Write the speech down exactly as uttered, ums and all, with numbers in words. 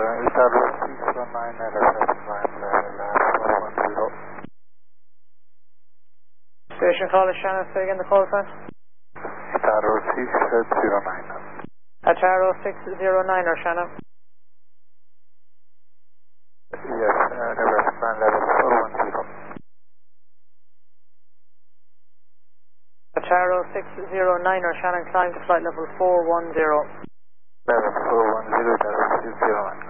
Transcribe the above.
Italo six one nine L F F climb level four one zero. Station call is Shannon, say again the call sign. Italo six zero nine. Ataro six zero nine or Shannon. Yes, uh, L F F climb level four one zero. Ataro six zero nine or Shannon, climb to flight level four one zero. Level four one zero, Italo six zero nine.